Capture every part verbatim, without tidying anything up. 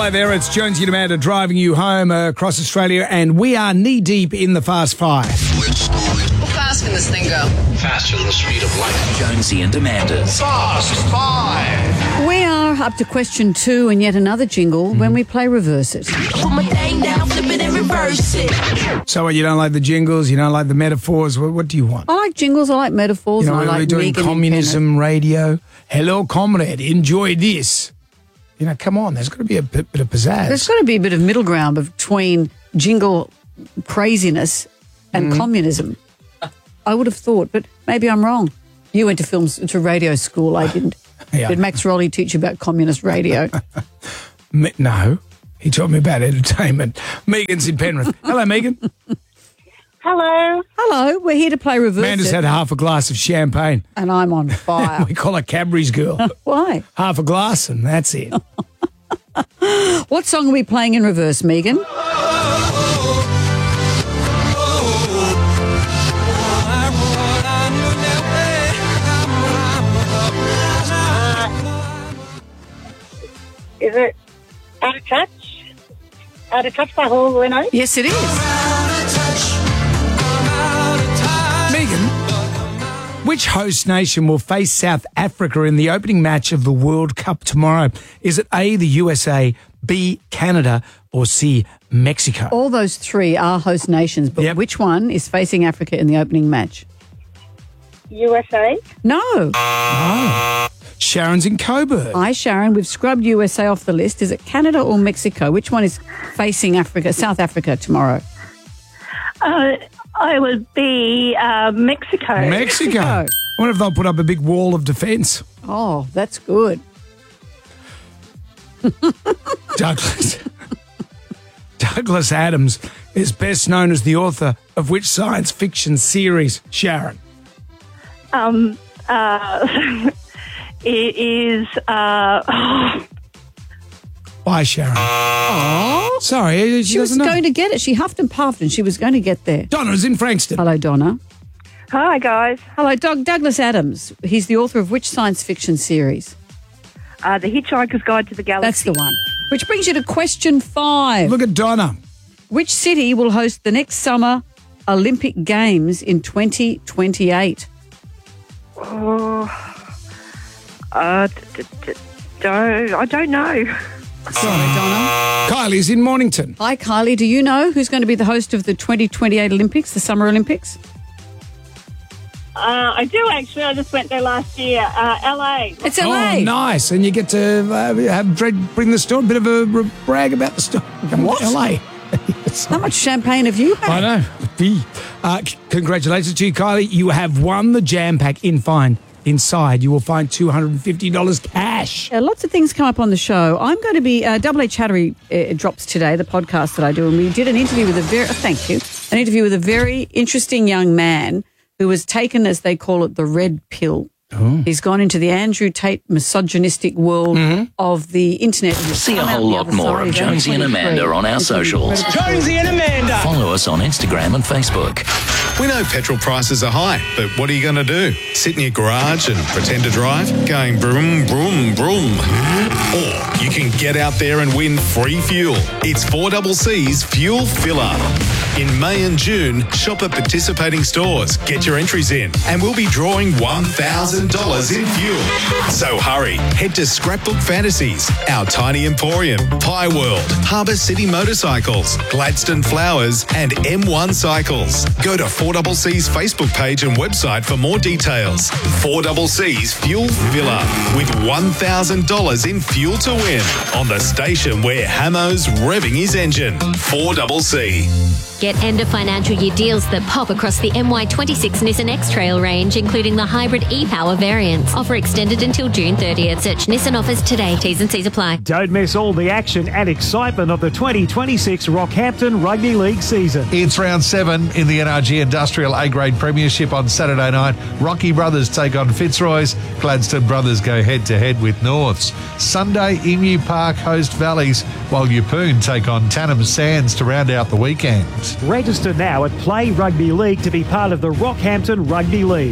Hi there, it's Jonesy and Amanda driving you home uh, across Australia, and we are knee-deep in the Fast Five. How fast can this thing go? Faster than the speed of light. Jonesy and Amanda's Fast Five. We are up to question two and yet another jingle when we play Reverse It. Put my thing down, flip it and reverse it. So what, you don't like the jingles, you don't like the metaphors, what, what do you want? I like jingles, I like metaphors, You know, and I we're like doing Megan communism radio. Hello, comrade, enjoy this. You know, come on, there's got to be a bit, bit of pizzazz. There's got to be a bit of middle ground between jingle craziness and Mm. communism. I would have thought, but maybe I'm wrong. You went to films to radio school. I didn't. Yeah. Did Max Rowley teach you about communist radio? Me- no, he taught me about entertainment. Megan's in Penrith. Hello, Megan. Hello. Hello, we're here to play Reverse Amanda's It, had half a glass of champagne. and I'm on fire. We call her Cadbury's girl. Why? Half a glass and that's it. What song are we playing in reverse, Megan? Is it Out of Touch? Out of Touch by Hall Leno? Yes, it is. Megan, which host nation will face South Africa in the opening match of the World Cup tomorrow? Is it A, the U S A, B, Canada, or C, Mexico? All those three are host nations, but Yep. which one is facing Africa in the opening match? U S A? No. Sharon's in Coburg. Hi, Sharon. We've scrubbed U S A off the list. Is it Canada or Mexico? Which one is facing Africa, South Africa tomorrow? Uh, I would be uh, Mexico. Mexico. I wonder if they'll put up a big wall of defence. Oh, that's good. Douglas. Douglas Adams is best known as the author of which science fiction series, Sharon? Um, uh, it is... Uh, Why, Sharon? Oh. Sorry, she, She was doesn't know. going to get it. She huffed and puffed and she was going to get there. Donna's in Frankston. Hello, Donna. hi, guys. Hello, Doug. Douglas Adams. He's the author of which science fiction series? Uh, the Hitchhiker's Guide to the Galaxy. That's the one. Which brings you to question five. Look at Donna. Which city will host the next summer Olympic Games in twenty twenty-eight? Oh, uh, d- d- d- don't, I don't know. Sorry, Donna. Kylie's in Mornington. Hi, Kylie. Do you know who's going to be the host of the twenty twenty-eight Olympics, the Summer Olympics? Uh, I do, actually. I just went there last year. Uh, L A. It's L A. Oh, nice. And you get to uh, have bring the store, a bit of a brag about the store. What? L A. How much champagne have you had? I know. Fee. Uh, c- congratulations to you, Kylie. You have won the Jam Pack. In find inside, you will find two hundred fifty dollars cash. Uh, lots of things come up on the show. I'm going to be, uh, Double A Chattery uh, drops today, the podcast that I do, and we did an interview with a very, oh, thank you, an interview with a very interesting young man who was taken, as they call it, the red pill. Oh. He's gone into the Andrew Tate misogynistic world of the internet. See a Come out whole the lot other more side. of He's only Jonesy and twenty-three. Amanda on our He's gonna be socials. incredible. Jonesy and Amanda. Follow us on Instagram and Facebook. We know petrol prices are high, but what are you going to do? Sit in your garage and pretend to drive? Going broom, broom, broom. Or you can get out there and win free fuel. It's four C C's Fuel Filler. In May and June, shop at participating stores, get your entries in, and we'll be drawing one thousand dollars in fuel. So hurry, head to Scrapbook Fantasies, Our Tiny Emporium, Pie World, Harbour City Motorcycles, Gladstone Flowers, and M one Cycles. Go to four C C's Facebook page and website for more details. four C C's Fuel Filler, with one thousand dollars in fuel to win on the station where Hamo's revving his engine. four C C. Get end of financial year deals that pop across the M Y twenty-six Nissan X-Trail range, including the hybrid e-Power variants. Offer extended until June thirtieth. Search Nissan offers today. T's and C's apply. Don't miss all the action and excitement of the twenty twenty-six Rockhampton Rugby League season. It's round seven in the N R G Industrial A-Grade Premiership on Saturday night. Rocky Brothers take on Fitzroy's. Gladstone Brothers go head-to-head with Norths. Sunday, Emu Park host Valleys, while Yeppoon take on Tannum Sands to round out the weekend. Register now at Play Rugby League to be part of the Rockhampton Rugby League.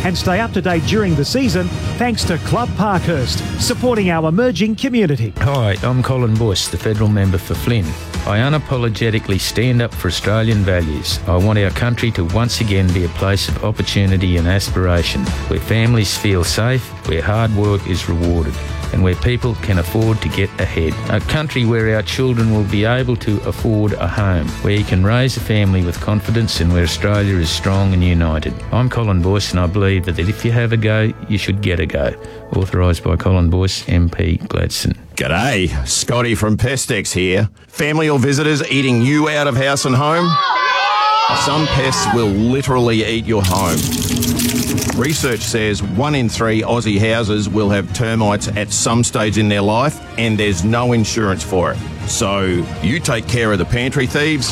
and stay up to date during the season thanks to Club Parkhurst, supporting our emerging community. Hi, I'm Colin Boyce, the federal member for Flynn. I unapologetically stand up for Australian values. I want our country to once again be a place of opportunity and aspiration, where families feel safe, where hard work is rewarded, and where people can afford to get ahead. A country where our children will be able to afford a home, where you can raise a family with confidence, and where Australia is strong and united. I'm Colin Boyce, and I believe that if you have a go, you should get a go. Authorised by Colin Boyce, M P, Gladstone. G'day, Scotty from Pestex here. Family or visitors eating you out of house and home? Some pests will literally eat your home. Research says one in three Aussie houses will have termites at some stage in their life, and there's no insurance for it. So you take care of the pantry thieves,